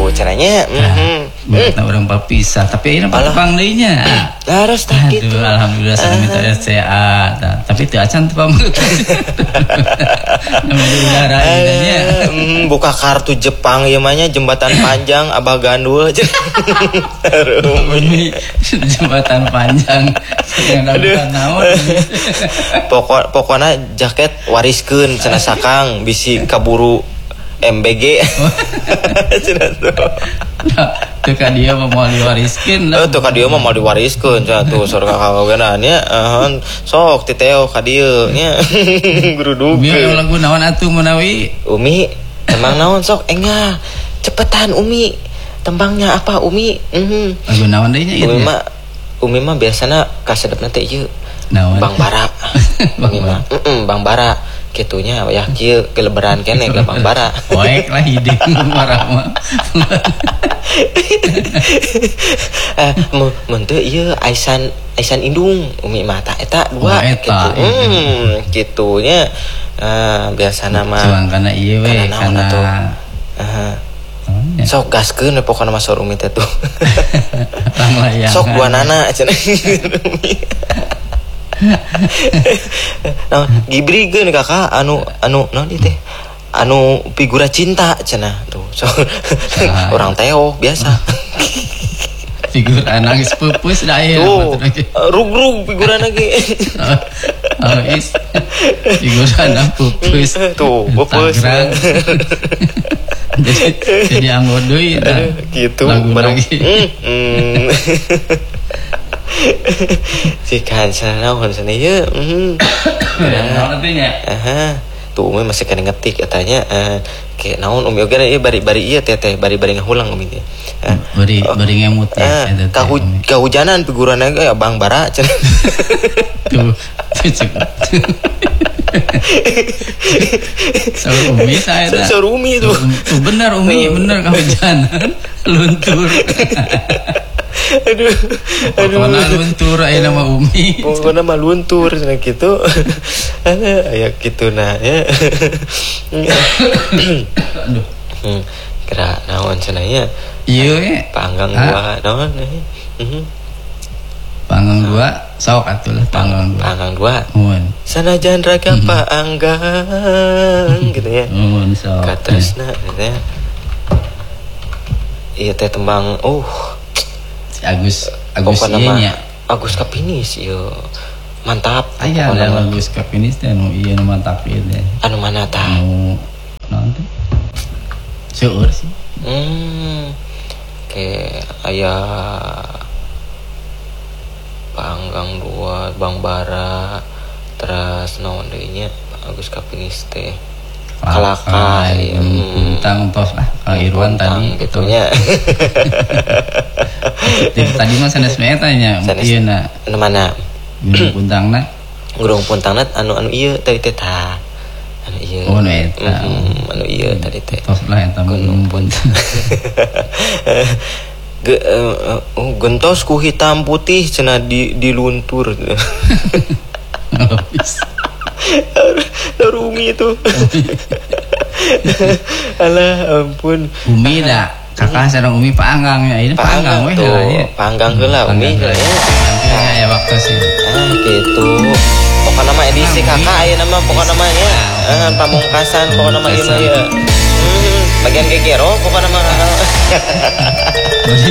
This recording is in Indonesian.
gitu caranya. Orang berpisah tapi ini pang deunya. Harus tak gitu. Aduh, alhamdulillah saya minta sehat. Tapi teu acan teu pamut. Namanya udara nya. Buka kartu Jepang ieu mah nya jembatan panjang Abah Gandul. Umi jembatan panjang. Pokoknya jaket wariskeun cenah sakang bisi kaburu MBG. Cenah tuh. Tuh ka dia mau diwariskeun. Tuh ka dia mah mau diwariskeun cenah tuh surga kawenan nya sok ti Teo ka dieu nya gurudug. Umi lagu naon atuh menawi? Umi tembang naon sok engah cepetan Umi. Tembangnya apa Umi? Lagu naon deui nya ieu? Umi mah biasana kasedepna teh ieu. Bang Bara. Bang Bara kitunya ya kieu kelebaran kene ke Bang Bara. Poek lah hiding Bara mah. Mun teu ieu Aisan Indung Umi mah eta dua gitu. Kitunya biasana mah cuman kana ieu we kana sok gaskeun pokona mah sor Umi teh tuh. Sok dua nana cenah. Nah, gibrikeun kakak anu naon ieu teh? Anu figura cinta cenah tuh. Orang Teo biasa. Figur nangis pupus da aya rug figurana ge. Is figurana pupus tuh pupus. Jadi anggo deui gitu bareng. Cikan naon cenah ieu. Naon artinya? Tuh Umi masih kena ngetik katanya kayak naon Umi oge ieu bari ieu teh bari ngahulang Umi teh. Bari ngemut ya. Kahujanan figurana ge Bang Bara cenah. Tuh. Umi saya dah. Umi tuh. Tuh benar Umi, benar kahujanan luntur. Aduh. Pokoknya luntur aya nama Umi. Pokoknya mah luntur cenah kitu. Aya kitu na ya. Aduh. Kira naon cenah nya? Ieu we panggang dua naon? Panggang dua sok atuh lah panggang dua. Mun. Sanajan raga paanggang gitu ya. Mun sok. Katresna teh. Ieu teh tembang Agus ieu nya. Agus Kapinis ieu. Mantap. Aya Agus Kapinis teh anu ieu mantap ieu teh. Anu mana tah? Anu naon teh? Seueur sih. Kayak aya Panggang dua Bang Bara terus naon deui nya Agus Kapinis teh. Kalakai tentang tos lah kalau Irwan tadi gitunya. Tadi mah sanes eta nya ieu na anu mana Gunung Puntangna anu ieu tadi teh tah anu ieu anu eta anu ieu tadi teh tos lah eta Gunung Puntang. Gentos ku hitam putih cenah diluntur. Umi itu. Alah ampun. Umi dah. Kakak sareng Umi paanggang ya. Ini paanggang we heula. Paanggang heula Umi ya. Ya waktu sih. Gitu. Pokokna mah edisi kakak aya nama pokokna mah nya. Pamungkasan pokokna mah ieu. Bagian gegero pokokna mah.